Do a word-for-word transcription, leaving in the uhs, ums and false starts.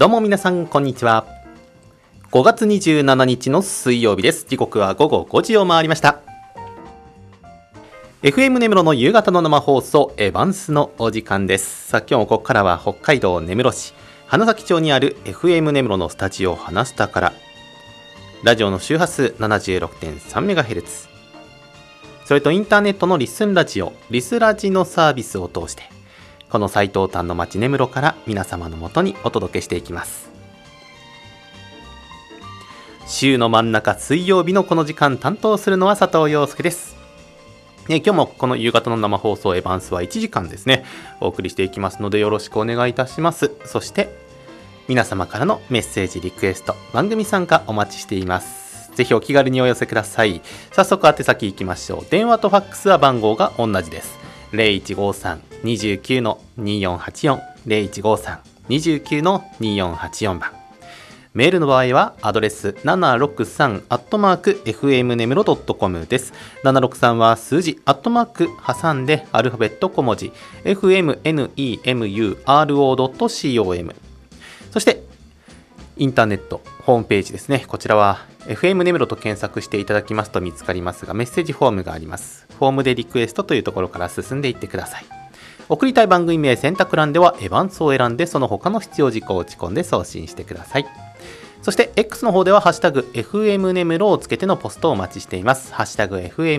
どうも皆さんこんにちは。ごがつにじゅうしちにちの水曜日です。時刻はごごごじを回りました。 エフエム 根室の夕方の生放送エヴァンスのお時間です。さあ今日もここからは北海道根室市花咲町にある エフエム 根室のスタジオ花スタから、ラジオの周波数 ななじゅうろくてんさんメガヘルツ、 それとインターネットのリッスンラジオリスラジのサービスを通して、この最東端の町根室から皆様のもとにお届けしていきます。週の真ん中水曜日のこの時間、担当するのは佐藤陽介です。え今日もこの夕方の生放送エヴァンスはいちじかんですね、お送りしていきますのでよろしくお願いいたします。そして皆様からのメッセージリクエスト、番組参加お待ちしています。ぜひお気軽にお寄せください。早速宛先いきましょう。電話とファックスは番号が同じです。 ゼロいちごさん にじゅうきゅう にーよんはちよん ゼロいちごさん にじゅうきゅう にーよんはちよん 番、メールの場合はアドレス ななろくさん アットマーク エフエム ネムロ ドットコム です。ななろくさんは数字アットマーク挟んでアルファベット小文字 エフエム ネムロ ドットコム、 そしてインターネットホームページですね。こちらは エフエム ネムロと検索していただきますと見つかりますが、メッセージフォームがあります。フォームでリクエストというところから進んでいってください。送りたい番組名選択欄ではエヴァンスを選んで、その他の必要事項を打ち込んで送信してください。そして X の方ではハッシュタグ エフエム ネムロをつけてのポストをお待ちしています。ハッシュタグ エフエム